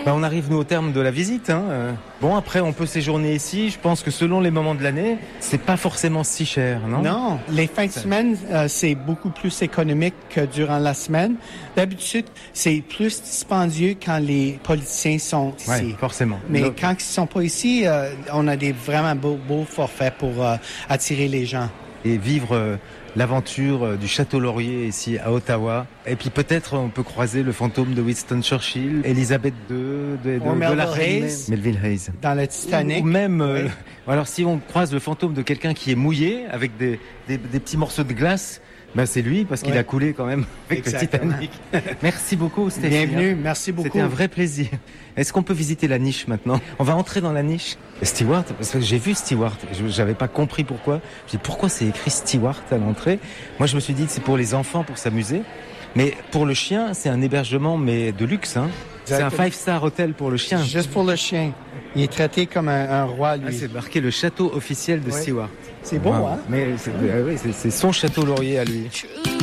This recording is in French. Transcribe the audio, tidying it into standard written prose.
On arrive, nous, au terme de la visite. Bon, après, on peut séjourner ici. Je pense que selon les moments de l'année, c'est pas forcément si cher, non? Non, les fins de semaine, c'est beaucoup plus économique que durant la semaine. D'habitude, c'est plus dispendieux quand les politiciens sont ici. Oui, forcément. Mais quand ils sont pas ici, on a des vraiment beaux forfaits pour attirer les gens. Et vivre l'aventure du Château Laurier ici à Ottawa. Et puis peut-être on peut croiser le fantôme de Winston Churchill, Elizabeth II, de la reine Melville Hayes. Dans le Titanic. Ou même, alors si on croise le fantôme de quelqu'un qui est mouillé avec des petits morceaux de glace, c'est lui parce qu'il a coulé quand même avec Exactement. Le Titanic. Merci beaucoup Stéphanie. Bienvenue, merci beaucoup. C'était un vrai plaisir. Est-ce qu'on peut visiter la niche maintenant? On va entrer dans la niche. Stewart, parce que j'ai vu Stewart, j'avais pas compris pourquoi. Je dis pourquoi c'est écrit Stewart à l'entrée. Moi je me suis dit que c'est pour les enfants, pour s'amuser. Mais pour le chien, c'est un hébergement mais de luxe. C'est un 5-star hotel pour le chien. Juste pour le chien. Il est traité comme un roi, lui. C'est marqué le château officiel de Stewart. C'est beau, Mais c'est son Château Laurier à lui.